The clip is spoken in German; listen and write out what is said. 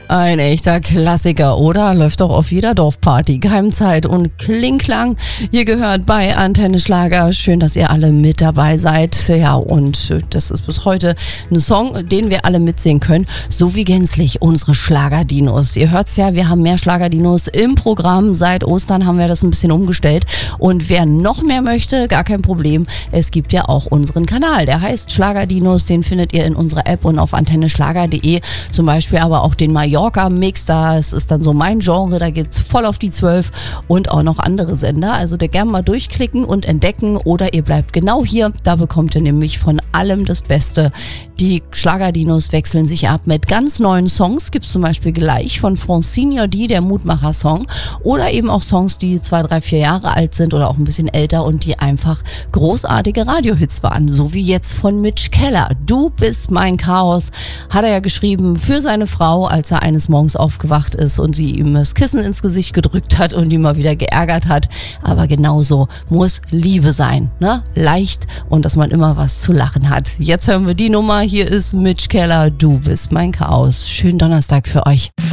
Ein echter Klassiker, oder? Läuft doch auf jeder Dorfparty. Geheimzeit und Klingklang. Ihr gehört bei Antenne Schlager. Schön, dass ihr alle mit dabei seid. Ja, und das ist bis heute ein Song, den wir alle mitsingen können. So wie gänzlich unsere Schlagerdinos. Ihr hört's ja, wir haben mehr Schlagerdinos im Programm. Seit Ostern haben wir das ein bisschen umgestellt. Und wer noch mehr möchte, gar kein Problem. Es gibt ja auch unseren Kanal. Der heißt Schlagerdinos. Den findet ihr in unserer App und auf antenneschlager.de. Zum Beispiel aber auch den Mallorca-Mix. Das ist dann so mein Genre. Da geht's voll auf die 12 und auch noch andere Sender. Also da gerne mal durchklicken und entdecken. Oder ihr bleibt genau hier. Da bekommt ihr nämlich von allem das Beste. Die Schlagerdinos wechseln sich ab mit ganz neuen Songs. Gibt's zum Beispiel gleich von Francine Jordi, der Mutmacher-Song. Oder eben auch Songs, die 2, 3, 4 Jahre alt sind oder auch ein bisschen älter und die einfach großartige Radiohits waren. So wie jetzt von Mitch Keller. Du bist mein Chaos. Hat er ja geschrieben für seine Frau, als er eines Morgens aufgewacht ist und sie ihm das Kissen ins Gesicht gedrückt hat und ihn mal wieder geärgert hat. Aber genauso muss Liebe sein, ne? Leicht und dass man immer was zu lachen hat. Jetzt hören wir die Nummer. Hier ist Mitch Keller. Du bist mein Chaos. Schönen Donnerstag für euch.